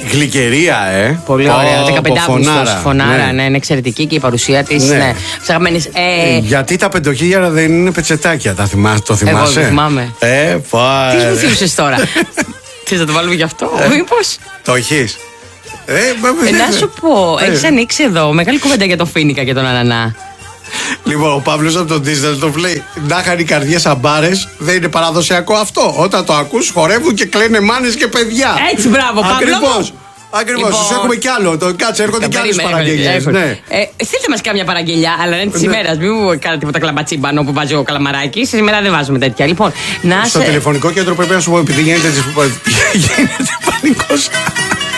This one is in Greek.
Γλυκερία, Πολύ ωραία. 15 Αύγουστος. Φωνάρα, ναι, είναι εξαιρετική και η παρουσία της. Ναι. Γιατί τα πεντοχίλιαρα δεν είναι πετσετάκια, το θυμάσαι? Εγώ δεν θυμάμαι. Τι μου θύμισες τώρα? Θες να το βάλουμε γι' αυτό, μήπως? Το έχεις? Να σου πω, έχεις ανοίξει εδώ μεγάλη κουβέντα για τον Φοίνικα και τον Ανανά. Λοιπόν, ο Παύλος από τον Ντίζελντορφ λέει: να είχαν οι καρδιές αμπάρες, δεν είναι παραδοσιακό αυτό? Όταν το ακούς, χορεύουν και κλαίνε μάνες και παιδιά. Έτσι, μπράβο, Παύλο. Ακριβώς, λοιπόν, έχουμε κι άλλο. Κάτσε, έρχονται κι άλλες παραγγελίες. Ναι. Στείλτε μας κάμια παραγγελιά, αλλά είναι της ημέρας. Μην μου κάνετε τίποτα κλαμπατσίμπανο που βάζει ο Καλαμαράκης. Σήμερα δεν βάζουμε τέτοια. Λοιπόν, στο τηλεφωνικό κέντρο πρέπει να σου πω, επειδή γίνεται πανικός.